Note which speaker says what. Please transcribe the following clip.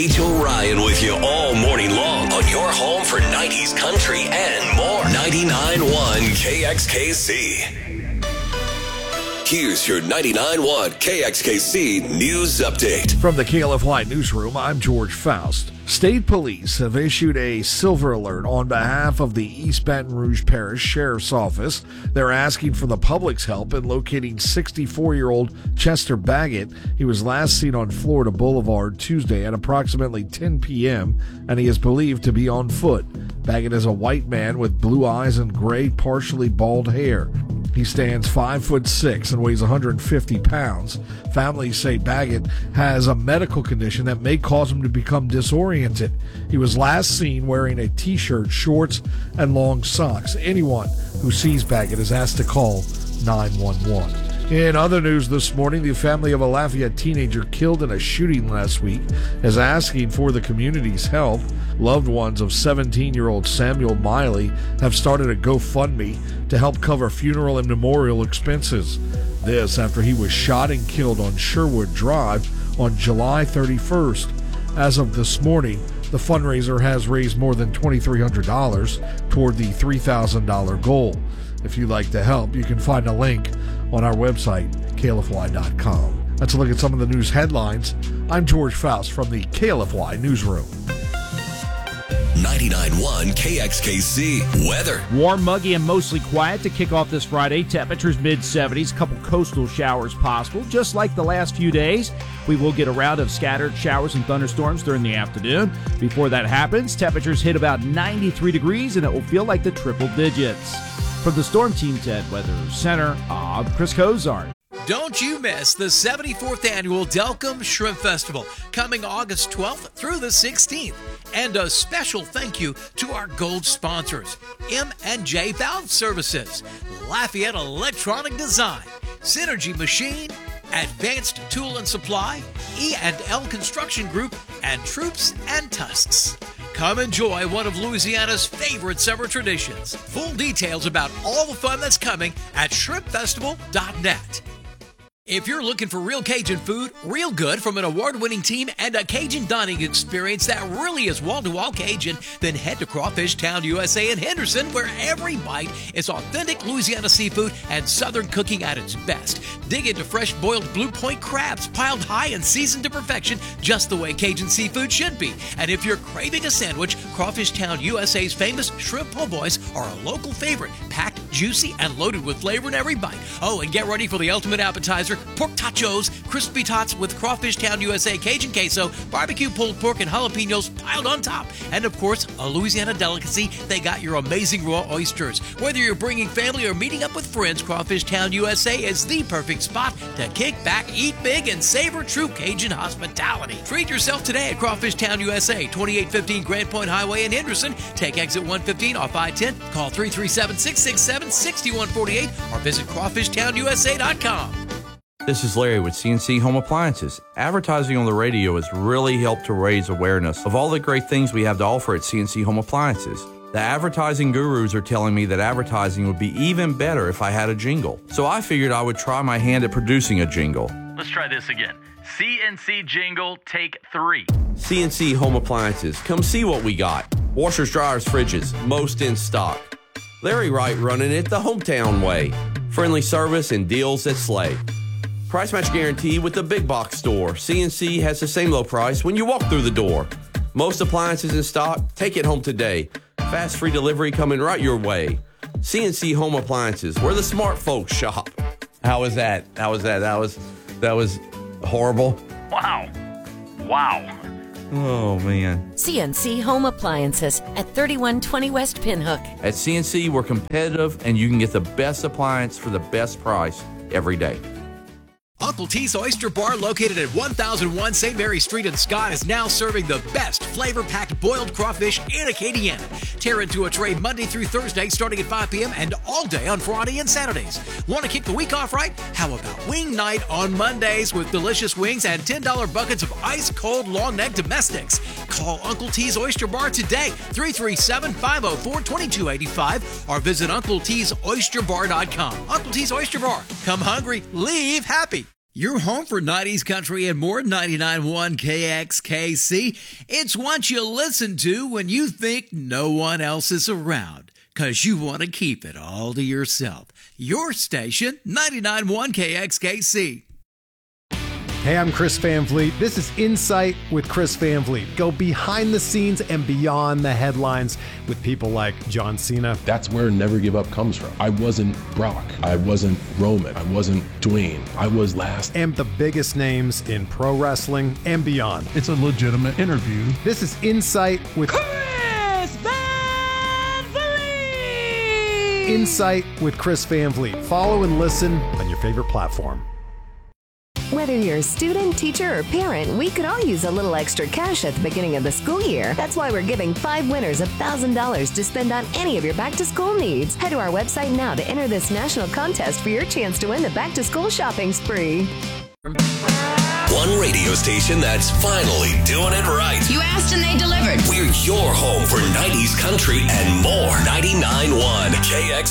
Speaker 1: Rachel Ryan with you all morning long on your home for 90s country and more. 99.1 KXKC. Here's your 99.1 KXKC News Update.
Speaker 2: From the KLFY Newsroom, I'm George Faust. State police have issued a silver alert on behalf of the East Baton Rouge Parish Sheriff's Office. They're asking for the public's help in locating 64-year-old Chester Baggett. He was last seen on Florida Boulevard Tuesday at approximately 10 p.m., and he is believed to be on foot. Baggett is a white man with blue eyes and gray, partially bald hair. He stands 5'6" and weighs 150 pounds. Families say Baggett has a medical condition that may cause him to become disoriented. He was last seen wearing a t-shirt, shorts, and long socks. Anyone who sees Baggett is asked to call 911. In other news this morning, the family of a Lafayette teenager killed in a shooting last week is asking for the community's help. Loved ones of 17-year-old Samuel Miley have started a GoFundMe to help cover funeral and memorial expenses. This after he was shot and killed on Sherwood Drive on July 31st. As of this morning, the fundraiser has raised more than $2,300 toward the $3,000 goal. If you'd like to help, you can find a link on our website, klfy.com. Let's look at some of the news headlines. I'm George Faust from the KLFY Newsroom.
Speaker 1: 99.1 KXKC weather.
Speaker 3: Warm, muggy, and mostly quiet to kick off this Friday. Temperatures mid-70s, a couple coastal showers possible. Just like the last few days, we will get a round of scattered showers and thunderstorms during the afternoon. Before that happens, temperatures hit about 93 degrees, and it will feel like the triple digits. From the Storm Team's at Weather Center, I'm Chris Cozart.
Speaker 4: Don't you miss the 74th Annual Delcom Shrimp Festival, coming August 12th through the 16th. And a special thank you to our gold sponsors, M&J Valve Services, Lafayette Electronic Design, Synergy Machine, Advanced Tool and Supply, E&L Construction Group, and Troops and Tusks. Come enjoy one of Louisiana's favorite summer traditions. Full details about all the fun that's coming at shrimpfestival.net. If you're looking for real Cajun food, real good from an award-winning team, and a Cajun dining experience that really is wall-to-wall Cajun, then head to Crawfish Town USA in Henderson, where every bite is authentic Louisiana seafood and Southern cooking at its best. Dig into fresh boiled Blue Point crabs, piled high and seasoned to perfection, just the way Cajun seafood should be. And if you're craving a sandwich, Crawfish Town USA's famous shrimp po' boys are a local favorite, packed, juicy, and loaded with flavor in every bite. Oh, and get ready for the ultimate appetizer, pork tachos, crispy tots with Crawfish Town USA Cajun queso, barbecue pulled pork, and jalapenos piled on top. And of course, a Louisiana delicacy, they got your amazing raw oysters. Whether you're bringing family or meeting up with friends, Crawfish Town USA is the perfect spot to kick back, eat big, and savor true Cajun hospitality. Treat yourself today at Crawfish Town USA, 2815 Grand Point Highway in Henderson. Take exit 115 off I-10. Call 337-667-6148 or visit crawfishtownusa.com.
Speaker 5: This is Larry with CNC Home Appliances. Advertising on the radio has really helped to raise awareness of all the great things we have to offer at CNC Home Appliances. The advertising gurus are telling me that advertising would be even better if I had a jingle. So I figured I would try my hand at producing a jingle.
Speaker 6: Let's try this again. CNC jingle, take 3.
Speaker 5: CNC Home Appliances. Come see what we got. Washers, dryers, fridges, most in stock. Larry Wright running it the hometown way. Friendly service and deals that slay. Price match guarantee with the big box store. CNC has the same low price when you walk through the door. Most appliances in stock. Take it home today. Fast free delivery coming right your way. CNC Home Appliances, where the smart folks shop. How was that? That was horrible.
Speaker 6: Wow.
Speaker 5: Oh, man.
Speaker 7: CNC Home Appliances at 3120 West Pinhook.
Speaker 5: At CNC, we're competitive, and you can get the best appliance for the best price every day.
Speaker 4: Uncle T's Oyster Bar, located at 1001 St. Mary Street in Scott, is now serving the best flavor-packed boiled crawfish in Acadiana. Tear into a tray Monday through Thursday starting at 5 p.m. and all day on Friday and Saturdays. Want to kick the week off right? How about wing night on Mondays with delicious wings and $10 buckets of ice-cold long-neck domestics? Call Uncle T's Oyster Bar today, 337-504-2285, or visit UncleT'sOysterBar.com. Uncle T's Oyster Bar. Come hungry, leave happy. You're home for 90s country and more. 99.1 KXKC. It's what you listen to when you think no one else is around, because you want to keep it all to yourself. Your station, 99.1 KXKC.
Speaker 8: Hey, I'm Chris Van Vliet. This is Insight with Chris Van Vliet. Go behind the scenes and beyond the headlines with people like John Cena.
Speaker 9: That's where Never Give Up comes from. I wasn't Brock. I wasn't Roman. I wasn't Dwayne. I was last.
Speaker 8: And the biggest names in pro wrestling and beyond.
Speaker 10: It's a legitimate interview.
Speaker 8: This is Insight with
Speaker 11: Chris Van Vliet.
Speaker 8: Insight with Chris Van Vliet. Follow and listen on your favorite platform.
Speaker 12: Whether you're a student, teacher, or parent, we could all use a little extra cash at the beginning of the school year. That's why we're giving 5 winners $1,000 to spend on any of your back-to-school needs. Head to our website now to enter this national contest for your chance to win the back-to-school shopping spree.
Speaker 1: One radio station that's finally doing it right.
Speaker 13: You asked and they delivered.
Speaker 1: We're your home for 90s country and more. 99.1 KX